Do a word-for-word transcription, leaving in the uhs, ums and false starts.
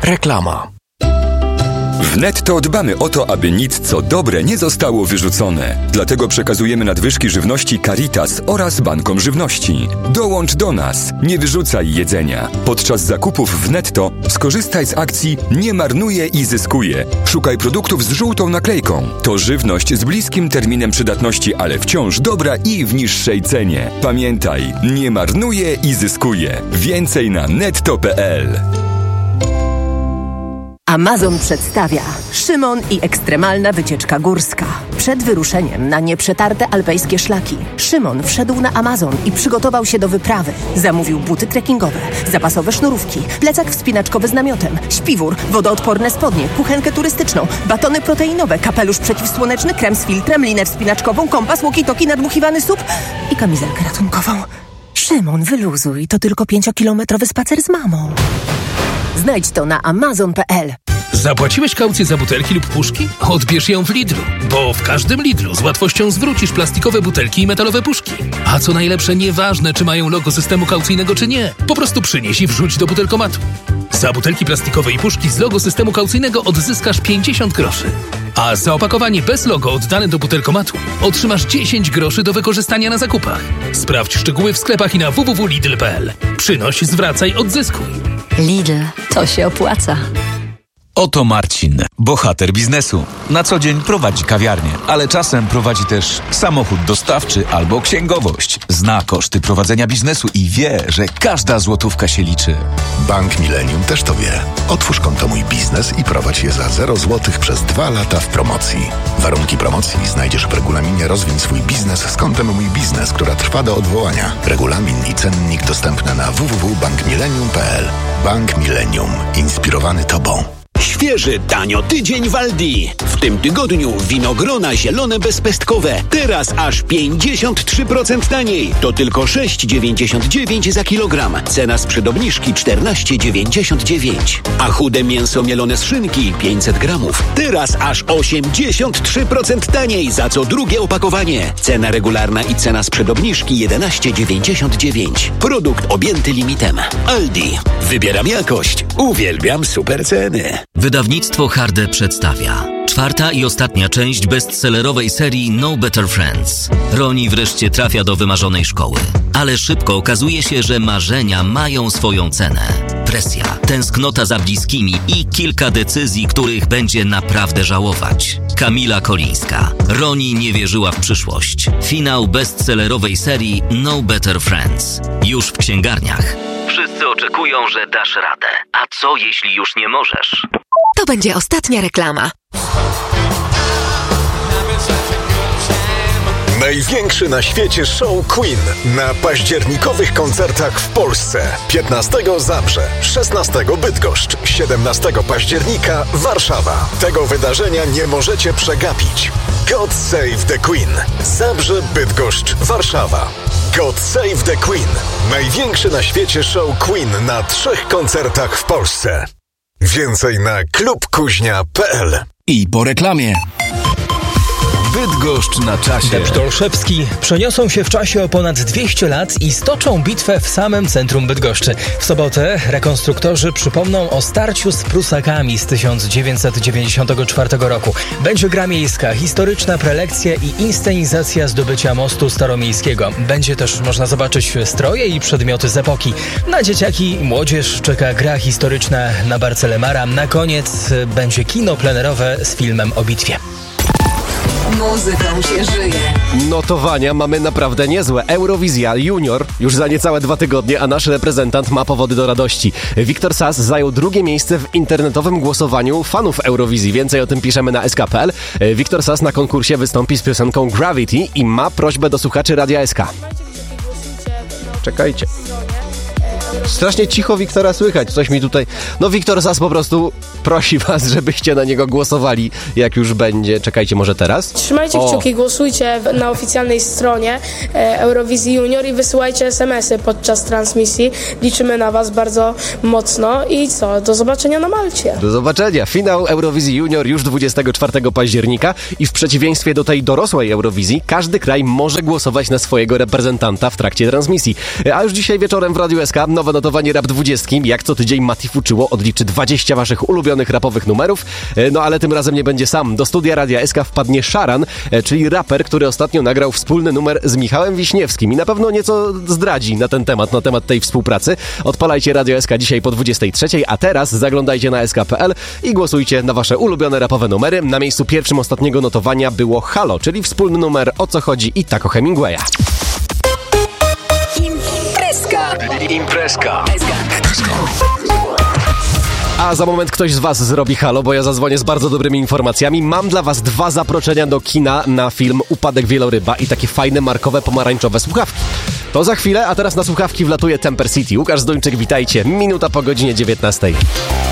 Reklama. W Netto dbamy o to, aby nic co dobre nie zostało wyrzucone. Dlatego przekazujemy nadwyżki żywności Caritas oraz bankom żywności. Dołącz do nas, nie wyrzucaj jedzenia. Podczas zakupów w Netto skorzystaj z akcji Nie marnuję i zyskuję. Szukaj produktów z żółtą naklejką. To żywność z bliskim terminem przydatności, ale wciąż dobra i w niższej cenie. Pamiętaj, nie marnuję i zyskuję. Więcej na netto kropka p l. Amazon przedstawia Szymon i ekstremalna wycieczka górska. Przed wyruszeniem na nieprzetarte alpejskie szlaki Szymon wszedł na Amazon i przygotował się do wyprawy. Zamówił buty trekkingowe, zapasowe sznurówki, plecak wspinaczkowy z namiotem, śpiwór, wodoodporne spodnie, kuchenkę turystyczną, batony proteinowe, kapelusz przeciwsłoneczny, krem z filtrem, linę wspinaczkową, kompas, walkie-talkie, nadmuchiwany sup i kamizelkę ratunkową. Szymon, wyluzuj, to tylko pięciokilometrowy spacer z mamą. Znajdź to na amazon kropka p l. Zapłaciłeś kaucję za butelki lub puszki? Odbierz ją w Lidlu, bo w każdym Lidlu z łatwością zwrócisz plastikowe butelki i metalowe puszki. A co najlepsze, nieważne czy mają logo systemu kaucyjnego czy nie, po prostu przynieś i wrzuć do butelkomatu. Za butelki plastikowe i puszki z logo systemu kaucyjnego odzyskasz pięćdziesiąt groszy. A za opakowanie bez logo oddane do butelkomatu otrzymasz dziesięć groszy do wykorzystania na zakupach. Sprawdź szczegóły w sklepach i na w w w kropka lidl kropka p l. Przynoś, zwracaj, odzyskuj. Lidl, to się opłaca. Oto Marcin, bohater biznesu. Na co dzień prowadzi kawiarnię, ale czasem prowadzi też samochód dostawczy albo księgowość. Zna koszty prowadzenia biznesu i wie, że każda złotówka się liczy. Bank Millennium też to wie. Otwórz konto Mój Biznes i prowadź je za zero złotych przez dwa lata w promocji. Warunki promocji znajdziesz w regulaminie Rozwiń swój biznes z kontem Mój Biznes, która trwa do odwołania. Regulamin i cennik dostępne na w w w kropka bank millennium kropka p l. Bank Millennium. Inspirowany Tobą. Świeży, tanio tydzień w Aldi. W tym tygodniu winogrona zielone bezpestkowe. Teraz aż pięćdziesiąt trzy procent taniej. To tylko sześć dziewięćdziesiąt dziewięć za kilogram. Cena sprzed obniżki czternaście dziewięćdziesiąt dziewięć. A chude mięso mielone z szynki pięćset gramów. Teraz aż osiemdziesiąt trzy procent taniej za co drugie opakowanie. Cena regularna i cena sprzed obniżki jedenaście dziewięćdziesiąt dziewięć. Produkt objęty limitem. Aldi. Wybieram jakość. Uwielbiam super ceny. Wydawnictwo Harde przedstawia czwarta i ostatnia część bestsellerowej serii No Better Friends. Roni wreszcie trafia do wymarzonej szkoły. Ale szybko okazuje się, że marzenia mają swoją cenę. Presja, tęsknota za bliskimi i kilka decyzji, których będzie naprawdę żałować. Kamila Kolińska. Roni nie wierzyła w przyszłość. Finał bestsellerowej serii No Better Friends. Już w księgarniach. Wszyscy oczekują, że dasz radę. A co jeśli już nie możesz? To będzie ostatnia reklama. Największy na świecie show Queen na październikowych koncertach w Polsce. piętnastego Zabrze, szesnastego Bydgoszcz, siedemnastego października Warszawa. Tego wydarzenia nie możecie przegapić. God Save the Queen. Zabrze, Bydgoszcz, Warszawa. God Save the Queen. Największy na świecie show Queen na trzech koncertach w Polsce. Więcej na klub kuźnia kropka p l. I po reklamie. Bydgoszcz na czasie. Deszcz Olszewski przeniosą się w czasie o ponad dwieście lat i stoczą bitwę w samym centrum Bydgoszczy. W sobotę rekonstruktorzy przypomną o starciu z Prusakami z tysiąc dziewięćset dziewięćdziesiątego czwartego roku. Będzie gra miejska, historyczna prelekcja i inscenizacja zdobycia mostu staromiejskiego. Będzie też można zobaczyć stroje i przedmioty z epoki. Na dzieciaki i młodzież czeka gra historyczna na Barcelemara. Na koniec będzie kino plenerowe z filmem o bitwie. Muzyką się żyje. Notowania mamy naprawdę niezłe. Eurowizja Junior już za niecałe dwa tygodnie, a nasz reprezentant ma powody do radości. Wiktor Sass zajął drugie miejsce w internetowym głosowaniu fanów Eurowizji. Więcej o tym piszemy na S K kropka P L. Wiktor Sass na konkursie wystąpi z piosenką Gravity i ma prośbę do słuchaczy Radia S K. Czekajcie. Strasznie cicho Wiktora słychać, coś mi tutaj... No Wiktor Sass po prostu prosi was, żebyście na niego głosowali, jak już będzie. Czekajcie, może teraz? Trzymajcie o. kciuki, głosujcie na oficjalnej stronie e, Eurowizji Junior i wysyłajcie es em esy podczas transmisji. Liczymy na was bardzo mocno i co? Do zobaczenia na Malcie. Do zobaczenia. Finał Eurowizji Junior już dwudziestego czwartego października i w przeciwieństwie do tej dorosłej Eurowizji, każdy kraj może głosować na swojego reprezentanta w trakcie transmisji. A już dzisiaj wieczorem w Radiu S K nowa tygodniowe notowanie Rap dwadzieścia. Jak co tydzień Mati Fuczyło odliczy dwadzieścia waszych ulubionych rapowych numerów. No ale tym razem nie będzie sam. Do studia Radia S K wpadnie Szaran, czyli raper, który ostatnio nagrał wspólny numer z Michałem Wiśniewskim i na pewno nieco zdradzi na ten temat, na temat tej współpracy. Odpalajcie Radio S K dzisiaj po dwudziestej trzeciej, a teraz zaglądajcie na S K kropka P L i głosujcie na wasze ulubione rapowe numery. Na miejscu pierwszym ostatniego notowania było Halo, czyli wspólny numer O co chodzi i Taco Hemingwaya. Imprezka. Imprezka. A za moment ktoś z was zrobi halo, bo ja zadzwonię z bardzo dobrymi informacjami. Mam dla was dwa zaproszenia do kina na film Upadek Wieloryba i takie fajne markowe pomarańczowe słuchawki. To za chwilę, a teraz na słuchawki wlatuje Temper City. Łukasz Zduńczyk, witajcie. Minuta po godzinie dziewiętnastej.